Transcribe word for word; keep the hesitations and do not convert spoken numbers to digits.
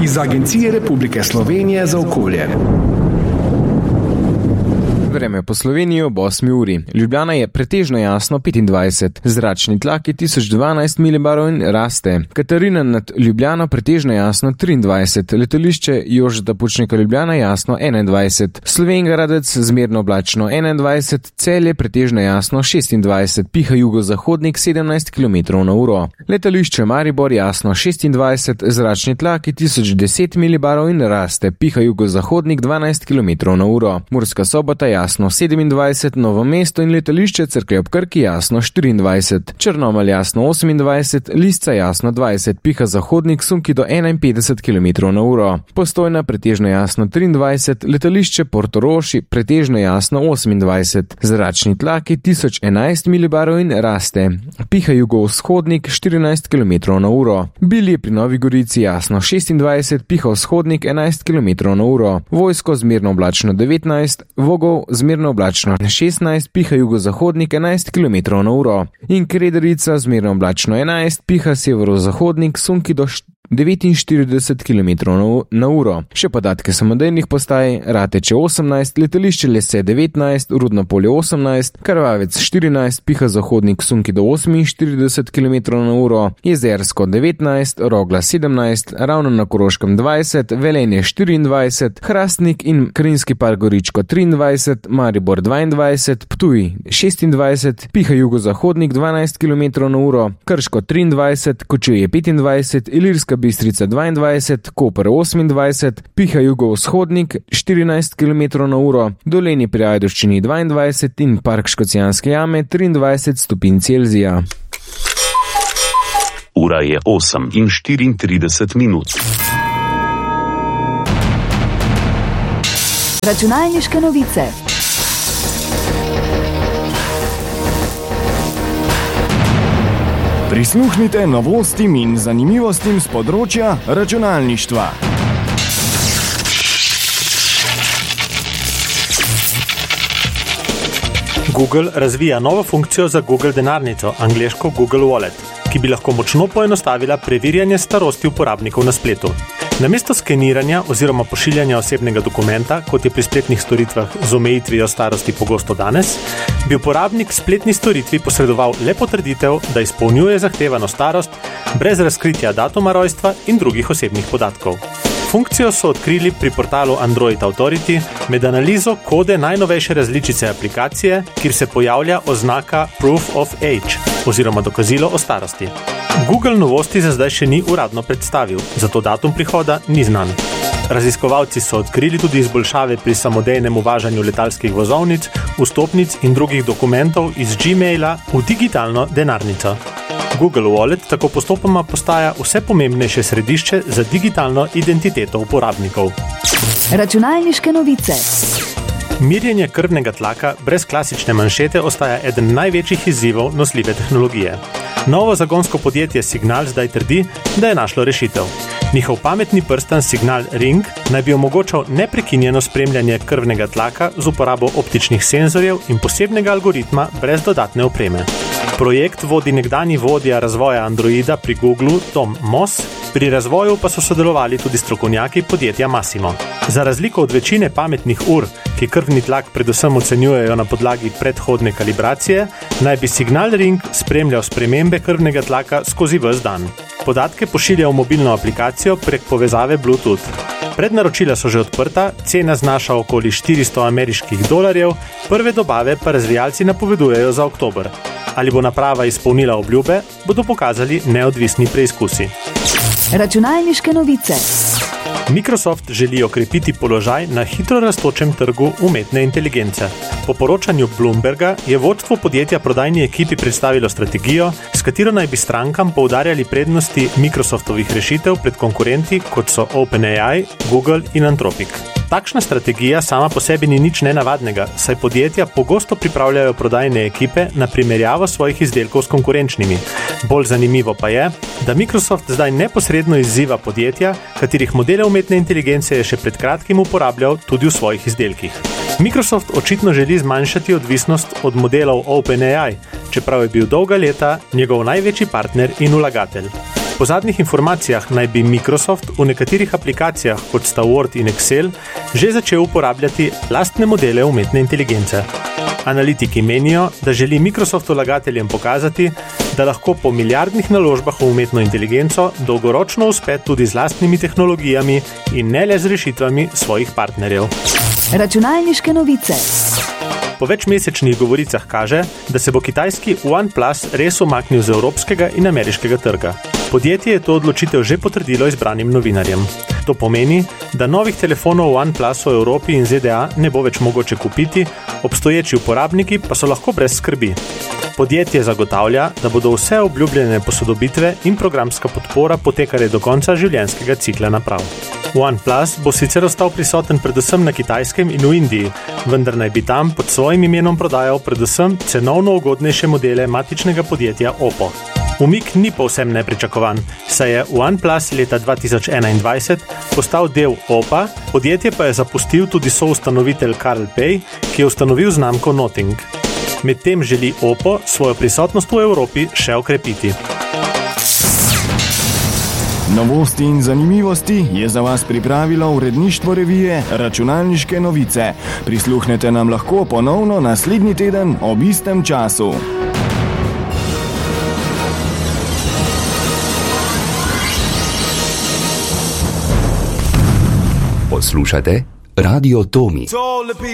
iz Agencije Republike Slovenije za okolje. Vreme po Sloveniji ob osmi uri. Ljubljana je pretežno jasno petindvajset, zračni tlak je tisoč dvanajst milibarov in raste. Katarina nad Ljubljano pretežno jasno triindvajset, letališče Jožeta Pučnika Ljubljana jasno enaindvajset, Slovenj Gradec zmerno oblačno enaindvajset, Celje pretežno jasno šestindvajset, piha jugozahodnik sedemnajst kilometrov na uro. Letališče Maribor jasno šestindvajset, zračni tlak je tisoč deset milibarov in raste, piha jugozahodnik dvanajst kilometrov na uro. Murska Sobota jasno sedemindvajset, Novo mesto in letališče Cerklje ob Krki jasno štiriindvajset, Črnomelj jasno osemindvajset, Lisca jasno dvajset, piha zahodnik sunki do enainpetdeset kilometrov na uro. Postojna pretežno jasno triindvajset, letališče Portorož pretežno jasno osemindvajset, zračni tlak je tisoč enajst milibarov in raste, piha jugovzhodnik štirinajst kilometrov na uro. Bilje pri Novi Gorici jasno šestindvajset, piha vzhodnik enajst kilometrov na uro. Vojsko zmerno oblačno devetnajst, Vogov zmerno oblačno šestnajst, piha jugozahodnik enajst kilometrov na uro. In Krederica zmerno oblačno enajst, piha severozahodnik sunki do devetinštirideset kilometrov na uro. Še podatke samodejnih postaj: Rateče osemnajst, letališče Lese devetnajst, Rudno Polje osemnajst, Krvavec štirinajst, piha zahodnik sunki do oseminštirideset kilometrov na uro, Jezersko devetnajst, Rogla sedemnajst, Ravno na Koroškem dvajset, Velenje štiriindvajset, Hrastnik in Krinjski park Goričko triindvajset, Maribor dvaindvajset, Ptuj šestindvajset, piha jugozahodnik dvanajst kilometrov na uro, Krško triindvajset, Kočevje petindvajset, Ilirska Bistrica dvaindvajset, Koper osemindvajset, piha jugovzhodnik štirinajst kilometrov na uro, Dolenje pri Ajdovščini dvaindvajset in Park Škocjanske jame triindvajset stopinj Celzija. Ura je osem in štiriintrideset minut. Računalniške novice. Prisluhnite novostim in zanimivostim z področja računalništva. Google razvija novo funkcijo za Google denarnico, angleško Google Wallet, ki bi lahko močno poenostavila preverjanje starosti uporabnikov na spletu. Namesto skeniranja oziroma pošiljanja osebnega dokumenta, kot je pri spletnih storitvah z omejitvijo starosti pogosto danes, bi uporabnik spletni storitvi posredoval le potrditev, da izpolnjuje zahtevano starost, brez razkritja datuma rojstva in drugih osebnih podatkov. Funkcijo so odkrili pri portalu Android Authority med analizo kode najnovejše različice aplikacije, kjer se pojavlja oznaka Proof of Age oziroma dokazilo o starosti. Google novosti za zdaj še ni uradno predstavil, zato datum prihoda ni znan. Raziskovalci so odkrili tudi izboljšave pri samodejnem uvažanju letalskih vozovnic, vstopnic in drugih dokumentov iz Gmaila v digitalno denarnico. Google Wallet tako postopoma postaja vse pomembnejše središče za digitalno identiteto uporabnikov. Računalniške novice. Merjenje krvnega tlaka brez klasične manšete ostaja eden največjih izzivov nosljive tehnologije. Novo zagonsko podjetje Signal zdaj trdi, da je našlo rešitev. Njihov pametni prstan Signal Ring naj bi omogočal neprekinjeno spremljanje krvnega tlaka z uporabo optičnih senzorjev in posebnega algoritma brez dodatne opreme. Projekt vodi nekdanji vodja razvoja Androida pri Googlu Tom Moss, pri razvoju pa so sodelovali tudi strokovnjaki podjetja Massimo. Za razliko od večine pametnih ur, ki krvni tlak predvsem ocenjujejo na podlagi predhodne kalibracije, naj bi Signal Ring spremljal spremembe krvnega tlaka skozi ves dan. Podatke pošilja v mobilno aplikacijo prek povezave Bluetooth. Prednaročila so že odprta, cena znaša okoli štiristo ameriških dolarjev, prve dobave pa razvijalci napovedujejo za oktober. Ali bo naprava izpolnila obljube, bodo pokazali neodvisni preizkusi. Računalniške novice. Microsoft želi okrepiti položaj na hitro rastočem trgu umetne inteligence. Po poročanju Bloomberga je vodstvo podjetja prodajni ekipi predstavilo strategijo, s katero naj bi strankam poudarjali prednosti Microsoftovih rešitev pred konkurenti, kot so OpenAI, Google in Anthropic. Takšna strategija sama po sebi ni nič nenavadnega, saj podjetja pogosto pripravljajo prodajne ekipe na primerjavo svojih izdelkov s konkurenčnimi. Bolj zanimivo pa je, da Microsoft zdaj neposredno izziva podjetja, katerih modele umetne inteligence je še pred kratkim uporabljal tudi v svojih izdelkih. Microsoft očitno želi zmanjšati odvisnost od modelov OpenAI, čeprav je bil dolga leta njegov največji partner in vlagatelj. Po zadnjih informacijah naj bi Microsoft v nekaterih aplikacijah, kot sta Word in Excel, že začel uporabljati lastne modele umetne inteligence. Analitiki menijo, da želi Microsoft vlagateljem pokazati, da lahko po milijardnih naložbah v umetno inteligenco dolgoročno uspe tudi z lastnimi tehnologijami in ne le z rešitvami svojih partnerjev. Računalniške novice. Po večmesečnih govoricah kaže, da se bo kitajski OnePlus res umaknil z evropskega in ameriškega trga. Podjetje je to odločitev že potrdilo izbranim novinarjem. To pomeni, da novih telefonov OnePlus v Evropi in Z D A ne bo več mogoče kupiti, obstoječi uporabniki pa so lahko brez skrbi. Podjetje zagotavlja, da bodo vse obljubljene posodobitve in programska podpora potekale do konca življenjskega cikla naprav. OnePlus bo sicer ostal prisoten predvsem na Kitajskem in v Indiji, vendar naj bi tam pod svojim imenom prodajal predvsem cenovno ugodnejše modele matičnega podjetja Oppo. Umik ni povsem nepričakovan, saj je OnePlus leta dva tisoč enaindvajset postal del Oppa, podjetje pa je zapustil tudi soustanovitelj Carl Pei, ki je ustanovil znamko Nothing. Medtem želi Oppo svojo prisotnost v Evropi še okrepiti. Novosti in zanimivosti je za vas pripravilo uredništvo revije Računalniške novice. Prisluhnete nam lahko ponovno naslednji teden ob istem času. Poslušate Radio Tomi.